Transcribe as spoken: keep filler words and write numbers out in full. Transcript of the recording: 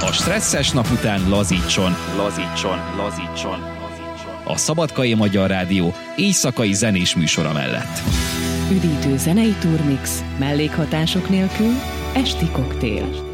A stresszes nap után lazítson, lazítson, lazítson, lazítson. A Szabadkai Magyar Rádió éjszakai zenés műsora mellett. Üdítő zenei turmix, mellékhatások nélkül, esti koktél.